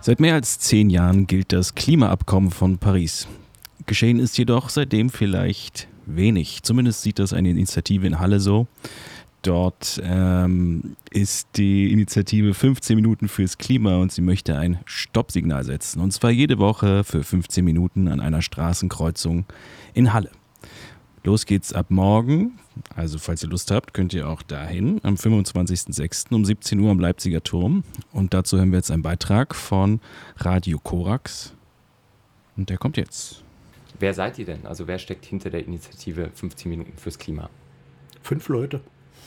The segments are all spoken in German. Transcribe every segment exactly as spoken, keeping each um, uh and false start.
Seit mehr als zehn Jahren gilt das Klimaabkommen von Paris. Geschehen ist jedoch seitdem vielleicht wenig. Zumindest sieht das eine Initiative in Halle so. Dort ähm, ist die Initiative fünfzehn Minuten fürs Klima und sie möchte ein Stoppsignal setzen. Und zwar jede Woche für fünfzehn Minuten an einer Straßenkreuzung in Halle. Los geht's ab morgen. Also falls ihr Lust habt, könnt ihr auch dahin. Am fünfundzwanzigsten sechsten um siebzehn Uhr am Leipziger Turm. Und dazu hören wir jetzt einen Beitrag von Radio Korax. Und der kommt jetzt. Wer seid ihr denn? Also wer steckt hinter der Initiative fünfzehn Minuten fürs Klima? Fünf Leute.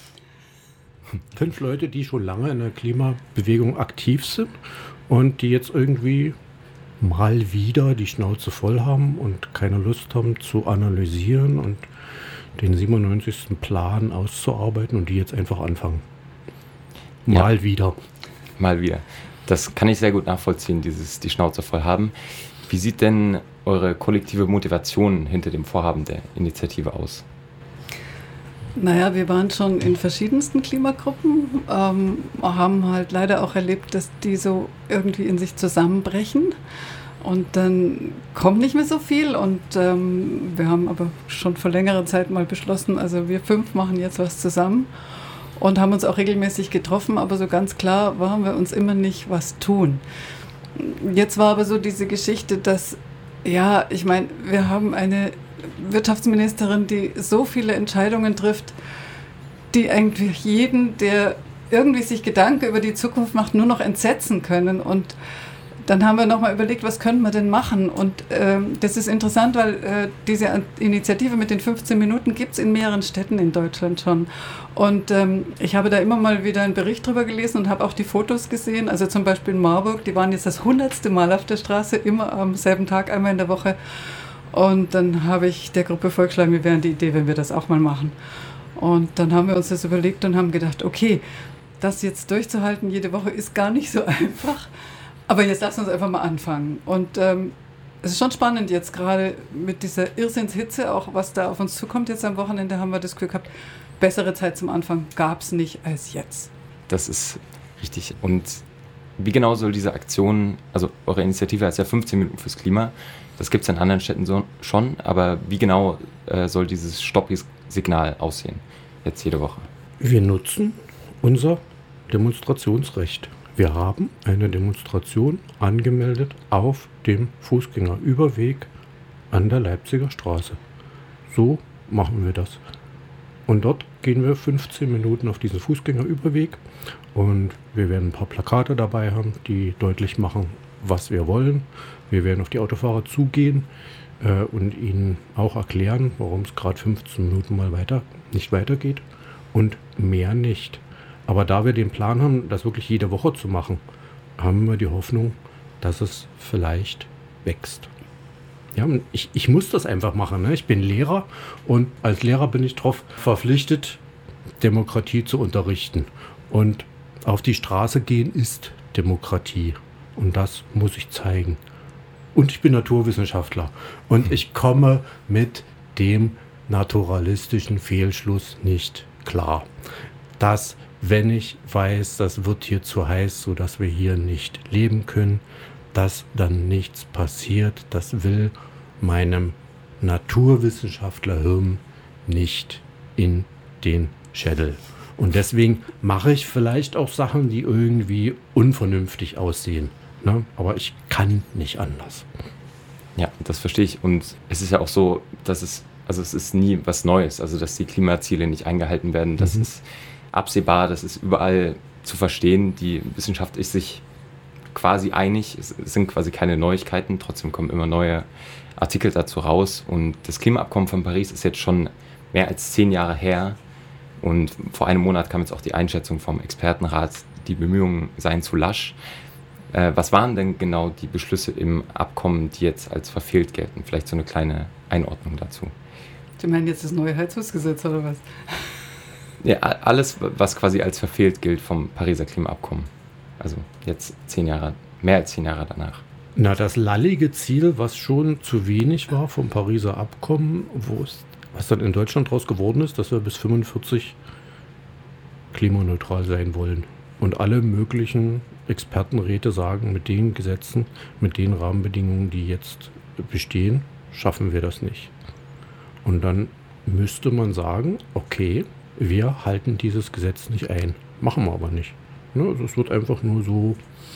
Fünf Leute, die schon lange in der Klimabewegung aktiv sind und die jetzt irgendwie mal wieder die Schnauze voll haben und keine Lust haben zu analysieren und den siebenundneunzigsten Plan auszuarbeiten und die jetzt einfach anfangen. Mal ja. wieder. Mal wieder. Das kann ich sehr gut nachvollziehen, dieses die Schnauze voll haben. Wie sieht denn eure kollektive Motivation hinter dem Vorhaben der Initiative aus? Naja, wir waren schon in verschiedensten Klimagruppen, ähm, haben halt leider auch erlebt, dass die so irgendwie in sich zusammenbrechen und dann kommt nicht mehr so viel und ähm, wir haben aber schon vor längerer Zeit mal beschlossen, also wir fünf machen jetzt was zusammen und haben uns auch regelmäßig getroffen, aber so ganz klar waren wir uns immer nicht was tun. Jetzt war aber so diese Geschichte, dass, ja, ich meine, wir haben eine Wirtschaftsministerin, die so viele Entscheidungen trifft, die eigentlich jeden, der irgendwie sich Gedanken über die Zukunft macht, nur noch entsetzen können. Und dann haben wir nochmal überlegt, was können wir denn machen? Und ähm, das ist interessant, weil äh, diese Initiative mit den fünfzehn Minuten gibt es in mehreren Städten in Deutschland schon. Und ähm, ich habe da immer mal wieder einen Bericht drüber gelesen und habe auch die Fotos gesehen. Also zum Beispiel in Marburg, die waren jetzt das hundertste Mal auf der Straße, immer am selben Tag, einmal in der Woche. Und dann habe ich der Gruppe vorgeschlagen, wir wären die Idee, wenn wir das auch mal machen. Und dann haben wir uns das überlegt und haben gedacht, okay, das jetzt durchzuhalten jede Woche ist gar nicht so einfach. Aber jetzt lassen wir uns einfach mal anfangen. Und ähm, es ist schon spannend jetzt gerade mit dieser Irrsinnshitze, auch was da auf uns zukommt. Jetzt am Wochenende haben wir das Gefühl gehabt, bessere Zeit zum Anfang gab es nicht als jetzt. Das ist richtig. Und wie genau soll diese Aktion, also eure Initiative heißt ja fünfzehn Minuten fürs Klima, das gibt es in anderen Städten so, schon, aber wie genau äh, soll dieses Stopp-Signal aussehen, jetzt jede Woche? Wir nutzen unser Demonstrationsrecht. Wir haben eine Demonstration angemeldet auf dem Fußgängerüberweg an der Leipziger Straße. So machen wir das. Und dort gehen wir fünfzehn Minuten auf diesen Fußgängerüberweg und wir werden ein paar Plakate dabei haben, die deutlich machen, was wir wollen. Wir werden auf die Autofahrer zugehen äh, und ihnen auch erklären, warum es gerade fünfzehn Minuten mal weiter nicht weitergeht und mehr nicht. Aber da wir den Plan haben, das wirklich jede Woche zu machen, haben wir die Hoffnung, dass es vielleicht wächst. Ja, und ich, ich muss das einfach machen. Ne? Ich bin Lehrer und als Lehrer bin ich darauf verpflichtet, Demokratie zu unterrichten. Und auf die Straße gehen ist Demokratie. Und das muss ich zeigen. Und ich bin Naturwissenschaftler. Und ich komme mit dem naturalistischen Fehlschluss nicht klar. Dass, wenn ich weiß, das wird hier zu heiß, sodass wir hier nicht leben können, dass dann nichts passiert, das will meinem Naturwissenschaftlerhirn nicht in den Schädel. Und deswegen mache ich vielleicht auch Sachen, die irgendwie unvernünftig aussehen. Ne? Aber ich kann nicht anders. Ja, das verstehe ich. Und es ist ja auch so, dass es, also es ist nie was Neues, also dass die Klimaziele nicht eingehalten werden. Das mhm. ist absehbar, das ist überall zu verstehen. Die Wissenschaft ist sich quasi einig, es sind quasi keine Neuigkeiten, trotzdem kommen immer neue Artikel dazu raus. Und das Klimaabkommen von Paris ist jetzt schon mehr als zehn Jahre her. Und vor einem Monat kam jetzt auch die Einschätzung vom Expertenrat, die Bemühungen seien zu lasch. Äh, was waren denn genau die Beschlüsse im Abkommen, die jetzt als verfehlt gelten? Vielleicht so eine kleine Einordnung dazu. Sie meinen jetzt das neue Heizungsgesetz oder was? Ja, alles, was quasi als verfehlt gilt vom Pariser Klimaabkommen. Also jetzt zehn Jahre, mehr als zehn Jahre danach. Na, das lallige Ziel, was schon zu wenig war vom Pariser Abkommen, wo es, was dann in Deutschland draus geworden ist, dass wir bis fünfundvierzig klimaneutral sein wollen. Und alle möglichen Expertenräte sagen, mit den Gesetzen, mit den Rahmenbedingungen, die jetzt bestehen, schaffen wir das nicht. Und dann müsste man sagen, okay, wir halten dieses Gesetz nicht ein. Machen wir aber nicht. Ne? Also es wird einfach nur so,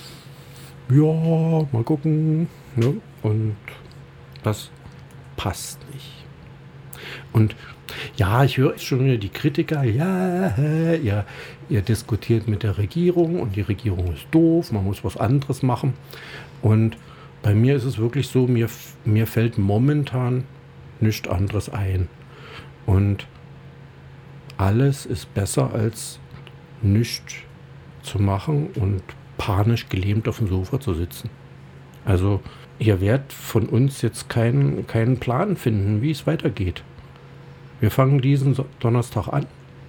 ja, mal gucken. Ne? Und das passt nicht. Und ja, ich höre schon wieder die Kritiker, ja, ihr, ihr diskutiert mit der Regierung und die Regierung ist doof, man muss was anderes machen. Und bei mir ist es wirklich so, mir, mir fällt momentan nichts anderes ein. Und alles ist besser als nichts zu machen und panisch gelähmt auf dem Sofa zu sitzen. Also ihr werdet von uns jetzt keinen, keinen Plan finden, wie es weitergeht. Wir fangen diesen Donnerstag an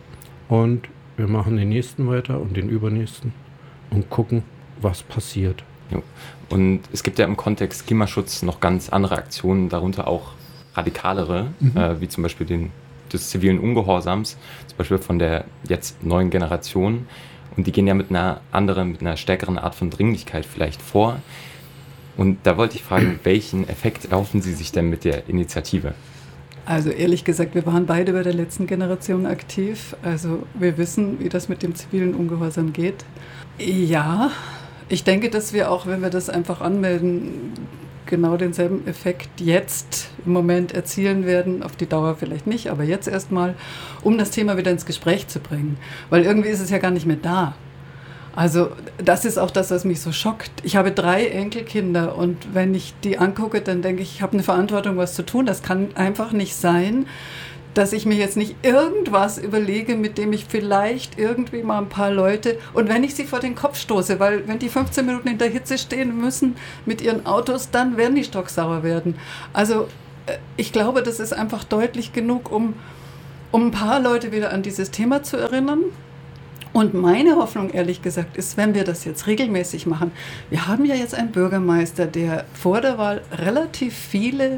und wir machen den nächsten weiter und den übernächsten und gucken, was passiert. Jo. Und es gibt ja im Kontext Klimaschutz noch ganz andere Aktionen, darunter auch radikalere, mhm. äh, wie zum Beispiel den, des zivilen Ungehorsams, zum Beispiel von der jetzt neuen Generation. Und die gehen ja mit einer anderen, mit einer stärkeren Art von Dringlichkeit vielleicht vor. Und da wollte ich fragen, welchen Effekt erhoffen Sie sich denn mit der Initiative? Also ehrlich gesagt, wir waren beide bei der letzten Generation aktiv. Also wir wissen, wie das mit dem zivilen Ungehorsam geht. Ja, ich denke, dass wir auch, wenn wir das einfach anmelden, genau denselben Effekt jetzt im Moment erzielen werden. Auf die Dauer vielleicht nicht, aber jetzt erstmal, um das Thema wieder ins Gespräch zu bringen. Weil irgendwie ist es ja gar nicht mehr da. Also das ist auch das, was mich so schockt. Ich habe drei Enkelkinder und wenn ich die angucke, dann denke ich, ich habe eine Verantwortung, was zu tun. Das kann einfach nicht sein, dass ich mir jetzt nicht irgendwas überlege, mit dem ich vielleicht irgendwie mal ein paar Leute, und wenn ich sie vor den Kopf stoße, weil wenn die fünfzehn Minuten in der Hitze stehen müssen mit ihren Autos, dann werden die stocksauer werden. Also ich glaube, das ist einfach deutlich genug, um, um ein paar Leute wieder an dieses Thema zu erinnern. Und meine Hoffnung, ehrlich gesagt, ist, wenn wir das jetzt regelmäßig machen, wir haben ja jetzt einen Bürgermeister, der vor der Wahl relativ viele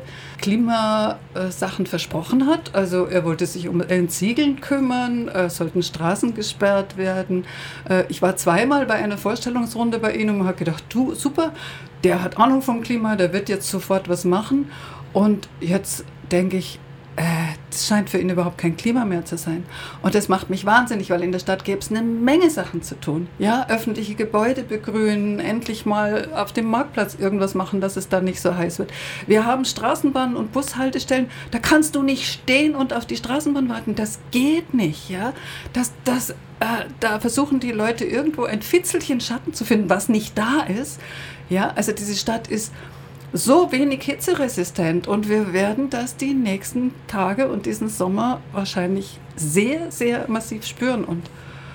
Klimasachen versprochen hat. Also er wollte sich um Entsiegeln kümmern, äh, sollten Straßen gesperrt werden. Äh, ich war zweimal bei einer Vorstellungsrunde bei ihm und habe gedacht, du, super, der hat Ahnung vom Klima, der wird jetzt sofort was machen. Und jetzt denke ich, das scheint für ihn überhaupt kein Klima mehr zu sein. Und das macht mich wahnsinnig, weil in der Stadt gäbe es eine Menge Sachen zu tun. Ja, öffentliche Gebäude begrünen, endlich mal auf dem Marktplatz irgendwas machen, dass es da nicht so heiß wird. Wir haben Straßenbahnen und Bushaltestellen, da kannst du nicht stehen und auf die Straßenbahn warten. Das geht nicht. Ja? Das, das, äh, da versuchen die Leute irgendwo ein Fitzelchen Schatten zu finden, was nicht da ist. Ja? Also diese Stadt ist so wenig hitzeresistent und wir werden das die nächsten Tage und diesen Sommer wahrscheinlich sehr, sehr massiv spüren. Und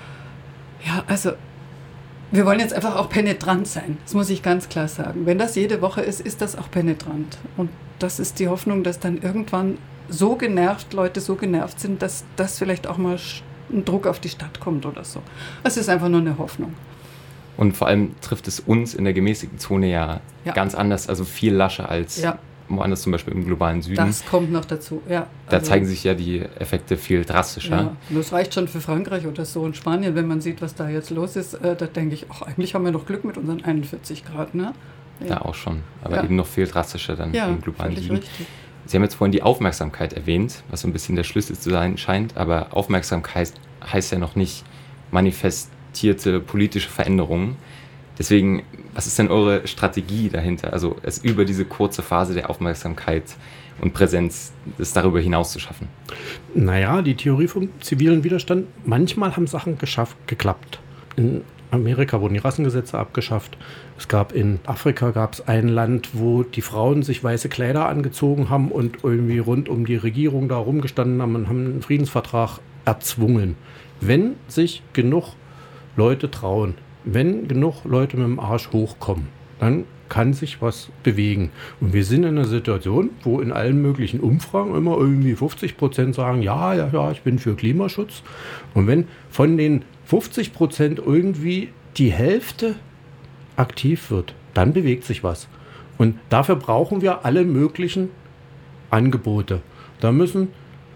ja, also wir wollen jetzt einfach auch penetrant sein, das muss ich ganz klar sagen. Wenn das jede Woche ist, ist das auch penetrant. Und das ist die Hoffnung, dass dann irgendwann so genervt, Leute so genervt sind, dass das vielleicht auch mal ein Druck auf die Stadt kommt oder so. Es ist einfach nur eine Hoffnung. Und vor allem trifft es uns in der gemäßigten Zone ja, ja. ganz anders, also viel lascher als ja. woanders, zum Beispiel im globalen Süden. Das kommt noch dazu, ja. Da also, zeigen sich ja die Effekte viel drastischer. Ja, das reicht schon für Frankreich oder so. In Spanien, wenn man sieht, was da jetzt los ist, äh, da denke ich, ach, eigentlich haben wir noch Glück mit unseren einundvierzig Grad, ne? Ja, ja auch schon, aber ja. eben noch viel drastischer dann ja, im globalen Süden. Richtig. Sie haben jetzt vorhin die Aufmerksamkeit erwähnt, was so ein bisschen der Schlüssel zu sein scheint, aber Aufmerksamkeit heißt ja noch nicht manifestierte politische Veränderungen. Deswegen, was ist denn eure Strategie dahinter? Also es über diese kurze Phase der Aufmerksamkeit und Präsenz, es darüber hinaus zu schaffen? Naja, die Theorie vom zivilen Widerstand, manchmal haben Sachen geschafft, geklappt. In Amerika wurden die Rassengesetze abgeschafft. Es gab in Afrika gab es ein Land, wo die Frauen sich weiße Kleider angezogen haben und irgendwie rund um die Regierung da rumgestanden haben und haben einen Friedensvertrag erzwungen. Wenn sich genug Leute trauen, wenn genug Leute mit dem Arsch hochkommen, dann kann sich was bewegen. Und wir sind in einer Situation, wo in allen möglichen Umfragen immer irgendwie fünfzig Prozent sagen, ja, ja, ja, ich bin für Klimaschutz. Und wenn von den fünfzig Prozent irgendwie die Hälfte aktiv wird, dann bewegt sich was. Und dafür brauchen wir alle möglichen Angebote. Da müssen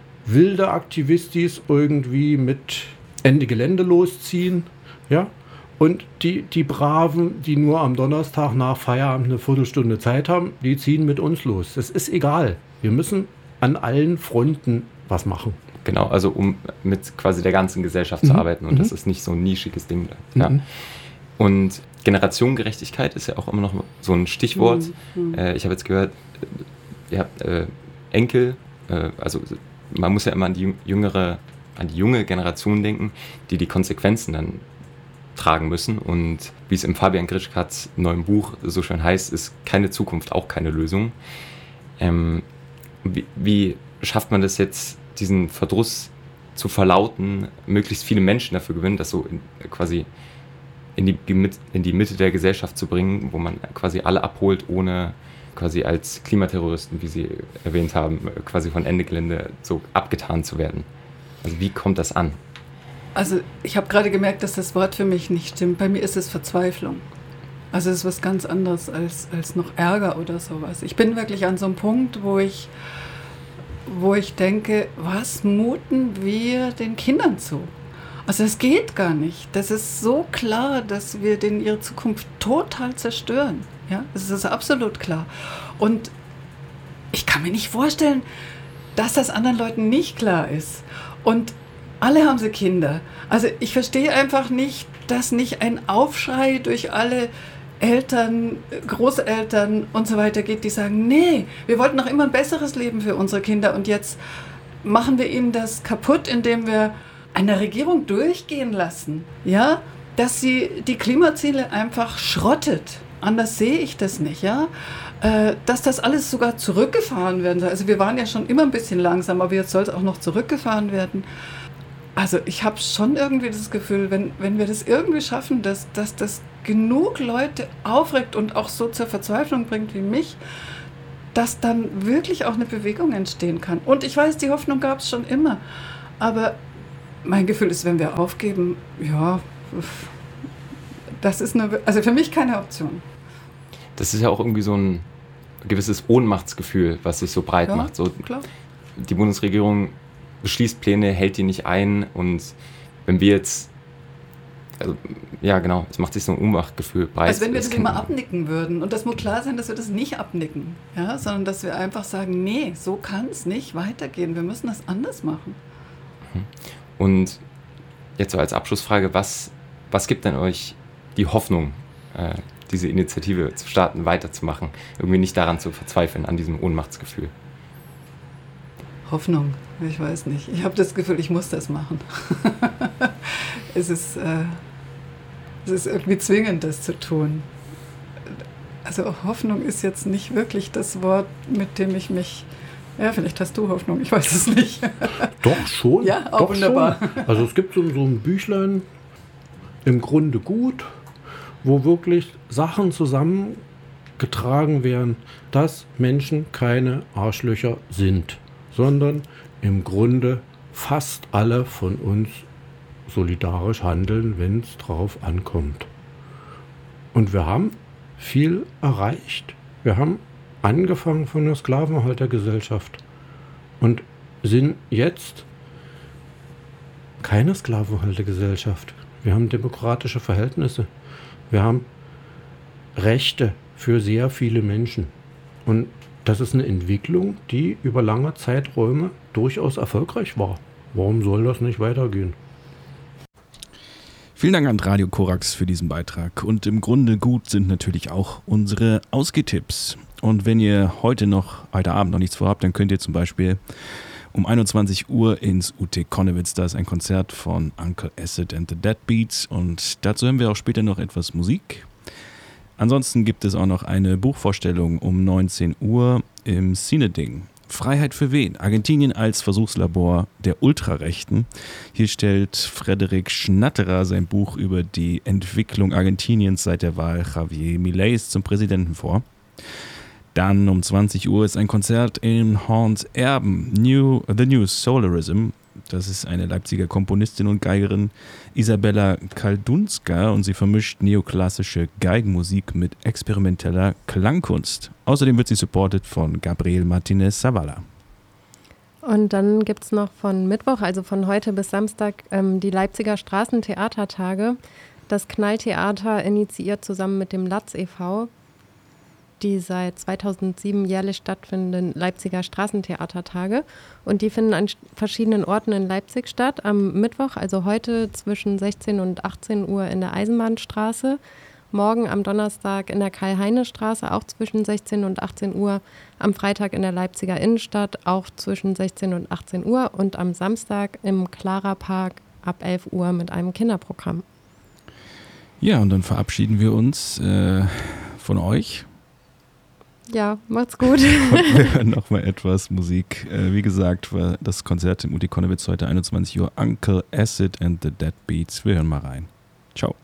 wilde Aktivistis irgendwie mit Ende Gelände losziehen, ja, Und die, die Braven, die nur am Donnerstag nach Feierabend eine Viertelstunde Zeit haben, die ziehen mit uns los. Das ist egal. Wir müssen an allen Fronten was machen. Genau, also um mit quasi der ganzen Gesellschaft mhm. zu arbeiten und mhm. das ist nicht so ein nischiges Ding. Ja. Mhm. Und Generationengerechtigkeit ist ja auch immer noch so ein Stichwort. Mhm. Äh, ich habe jetzt gehört, ihr habt äh, Enkel, äh, also man muss ja immer an die jüngere, an die junge Generation denken, die die Konsequenzen dann tragen müssen. Und wie es im Fabian Grischkats neuen Buch so schön heißt, ist keine Zukunft auch keine Lösung. Ähm, wie, wie schafft man das jetzt, diesen Verdruss zu verlauten, möglichst viele Menschen dafür gewinnen, das so in, quasi in die, in die Mitte der Gesellschaft zu bringen, wo man quasi alle abholt, ohne quasi als Klimaterroristen, wie Sie erwähnt haben, quasi von Ende Gelände so abgetan zu werden. Also wie kommt das an? Also ich habe gerade gemerkt, dass das Wort für mich nicht stimmt. Bei mir ist es Verzweiflung. Also es ist was ganz anderes als, als noch Ärger oder sowas. Ich bin wirklich an so einem Punkt, wo ich, wo ich denke, was muten wir den Kindern zu? Also es geht gar nicht. Das ist so klar, dass wir denen ihre Zukunft total zerstören. Ja, das ist absolut klar. Und ich kann mir nicht vorstellen, dass das anderen Leuten nicht klar ist. Und alle haben sie Kinder. Also ich verstehe einfach nicht, dass nicht ein Aufschrei durch alle Eltern, Großeltern und so weiter geht, die sagen, nee, wir wollten noch immer ein besseres Leben für unsere Kinder und jetzt machen wir ihnen das kaputt, indem wir eine Regierung durchgehen lassen, ja, dass sie die Klimaziele einfach schrottet. Anders sehe ich das nicht, ja. Äh, dass das alles sogar zurückgefahren werden soll. Also wir waren ja schon immer ein bisschen langsam, aber jetzt soll es auch noch zurückgefahren werden. Also ich habe schon irgendwie das Gefühl, wenn, wenn wir das irgendwie schaffen, dass, dass das genug Leute aufregt und auch so zur Verzweiflung bringt wie mich, dass dann wirklich auch eine Bewegung entstehen kann. Und ich weiß, die Hoffnung gab es schon immer. Aber mein Gefühl ist, wenn wir aufgeben, ja, das ist eine, also für mich keine Option. Das ist ja auch irgendwie so ein gewisses Ohnmachtsgefühl, was sich so breit ja, macht. So, klar. Die Bundesregierung beschließt Pläne, hält die nicht ein und wenn wir jetzt, also, ja genau, es macht sich so ein Ohnmachtgefühl breit. Also wenn wir das immer abnicken würden und das muss klar sein, dass wir das nicht abnicken, ja, sondern dass wir einfach sagen, nee, so kann es nicht weitergehen, wir müssen das anders machen. Und jetzt so als Abschlussfrage, was, was gibt denn euch die Hoffnung, äh, diese Initiative zu starten, weiterzumachen, irgendwie nicht daran zu verzweifeln, an diesem Ohnmachtsgefühl? Hoffnung, ich weiß nicht. Ich habe das Gefühl, ich muss das machen. es, ist, äh, es ist irgendwie zwingend, das zu tun. Also Hoffnung ist jetzt nicht wirklich das Wort, mit dem ich mich... Ja, vielleicht hast du Hoffnung, ich weiß es nicht. Doch, schon. Ja, auch doch wunderbar. Schon. Also es gibt so, so ein Büchlein, im Grunde gut, wo wirklich Sachen zusammengetragen werden, dass Menschen keine Arschlöcher sind, sondern im Grunde fast alle von uns solidarisch handeln, wenn es drauf ankommt. Und wir haben viel erreicht. Wir haben angefangen von der Sklavenhaltergesellschaft und sind jetzt keine Sklavenhaltergesellschaft. Wir haben demokratische Verhältnisse. Wir haben Rechte für sehr viele Menschen. Und das ist eine Entwicklung, die über lange Zeiträume durchaus erfolgreich war. Warum soll das nicht weitergehen? Vielen Dank an Radio Korax für diesen Beitrag. Und im Grunde gut sind natürlich auch unsere Ausgehtipps. Und wenn ihr heute noch, heute Abend noch nichts vorhabt, dann könnt ihr zum Beispiel um einundzwanzig Uhr ins U T Konnewitz. Da ist ein Konzert von Uncle Acid and the Deadbeats und dazu hören wir auch später noch etwas Musik. Ansonsten gibt es auch noch eine Buchvorstellung um neunzehn Uhr im Cineding. Freiheit für wen? Argentinien als Versuchslabor der Ultrarechten. Hier stellt Frederik Schnatterer sein Buch über die Entwicklung Argentiniens seit der Wahl Javier Mileis zum Präsidenten vor. Dann um zwanzig Uhr ist ein Konzert in Horns Erben, New, The New Solarism. Das ist eine Leipziger Komponistin und Geigerin, Isabella Kaldunska, und sie vermischt neoklassische Geigenmusik mit experimenteller Klangkunst. Außerdem wird sie supported von Gabriel Martinez Zavala. Und dann gibt es noch von Mittwoch, also von heute bis Samstag, ähm, die Leipziger Straßentheatertage. Das Knalltheater initiiert zusammen mit dem Latz e V die seit zweitausendsieben jährlich stattfindenden Leipziger Straßentheatertage. Und die finden an verschiedenen Orten in Leipzig statt. Am Mittwoch, also heute, zwischen sechzehn und achtzehn Uhr in der Eisenbahnstraße. Morgen am Donnerstag in der Karl-Heine-Straße, auch zwischen sechzehn und achtzehn Uhr. Am Freitag in der Leipziger Innenstadt, auch zwischen sechzehn und achtzehn Uhr. Und am Samstag im Clara-Park ab elf Uhr mit einem Kinderprogramm. Ja, und dann verabschieden wir uns äh, von euch. Ja, macht's gut. Und wir hören nochmal etwas Musik. Äh, wie gesagt, war das Konzert im Uti Konnewitz heute einundzwanzig Uhr. Uncle Acid and the Dead Beats. Wir hören mal rein. Ciao.